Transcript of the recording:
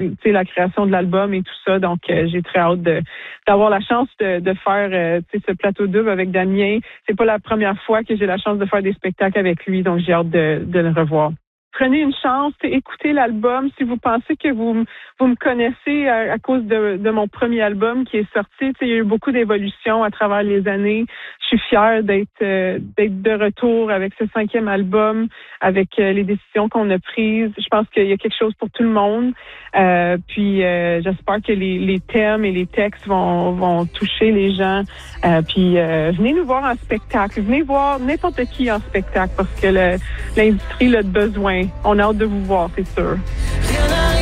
la création de l'album et tout ça. Donc, j'ai très hâte d'avoir la chance de faire ce plateau double avec Damien. C'est pas la première fois que j'ai la chance de faire des spectacles avec lui, donc j'ai hâte de le revoir. Prenez une chance, écoutez l'album. Si vous pensez que vous me connaissez à cause de mon premier album qui est sorti, il y a eu beaucoup d'évolutions à travers les années. Je suis fière d'être de retour avec ce 5e album, avec les décisions qu'on a prises. Je pense qu'il y a quelque chose pour tout le monde. Puis j'espère que les thèmes et les textes vont toucher les gens. Puis venez nous voir en spectacle. Venez voir n'importe qui en spectacle parce que l'industrie a besoin. On a hâte de vous voir, c'est sûr.